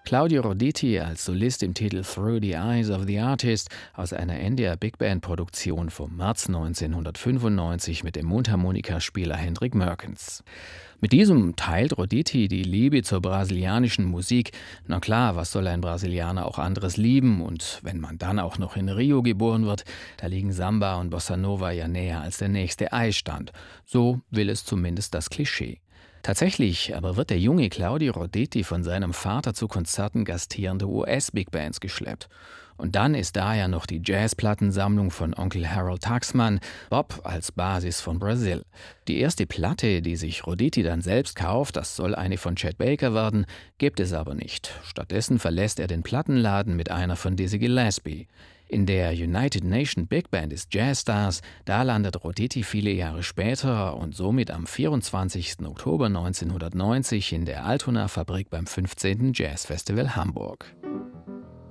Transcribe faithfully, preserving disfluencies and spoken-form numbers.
Claudio Roditi als Solist im Titel Through the Eyes of the Artist aus einer N D R Big Band Produktion vom März neunzehnhundertfünfundneunzig mit dem Mundharmonikaspieler Hendrik Merkens. Mit diesem teilt Roditi die Liebe zur brasilianischen Musik. Na klar, was soll ein Brasilianer auch anderes lieben? Und wenn man dann auch noch in Rio geboren wird, da liegen Samba und Bossa Nova ja näher als der nächste Eisstand. So will es zumindest das Klischee. Tatsächlich aber wird der junge Claudio Roditi von seinem Vater zu Konzerten gastierender U S-Big-Bands geschleppt. Und dann ist da ja noch die Jazzplattensammlung von Onkel Harold Taxman, Bob als Basis von Brasil. Die erste Platte, die sich Roditi dann selbst kauft, das soll eine von Chet Baker werden, gibt es aber nicht. Stattdessen verlässt er den Plattenladen mit einer von Dizzy Gillespie. In der United Nation Big Band des Jazzstars, da landet Roditi viele Jahre später und somit am vierundzwanzigsten Oktober neunzehnhundertneunzig in der Altona Fabrik beim fünfzehnten Jazzfestival Hamburg.